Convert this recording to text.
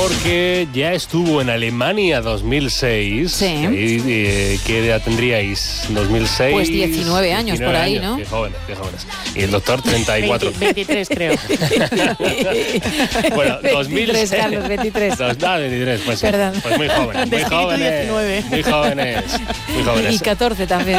porque ya estuvo en Alemania 2006. Sí. ¿Qué edad tendríais? 2006. Pues 19 años por ahí, ¿no? Qué jóvenes, qué jóvenes. Y el doctor 34. 23 creo. Bueno, 23, Carlos, 23. 23, pues sí. Perdón. Pues muy jóvenes, muy De espíritu jóvenes. 19. Muy jóvenes, muy jóvenes. Y 14 también.